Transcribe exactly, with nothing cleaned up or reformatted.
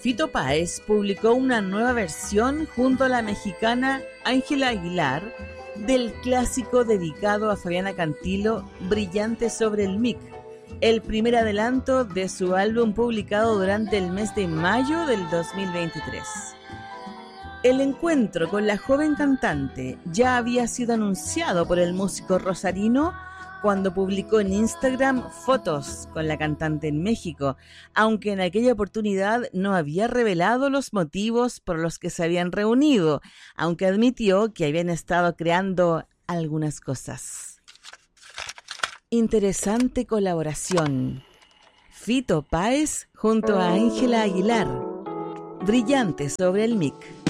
Fito Páez publicó una nueva versión junto a la mexicana Ángela Aguilar del clásico dedicado a Fabiana Cantilo, Brillante sobre el Mic, el primer adelanto de su álbum publicado durante el mes de mayo del dos mil veintitrés. El encuentro con la joven cantante ya había sido anunciado por el músico rosarino cuando publicó en Instagram fotos con la cantante en México, aunque en aquella oportunidad no había revelado los motivos por los que se habían reunido, aunque admitió que habían estado creando algunas cosas. Interesante colaboración. Fito Páez junto a Ángela Aguilar. Brillante sobre el Mic.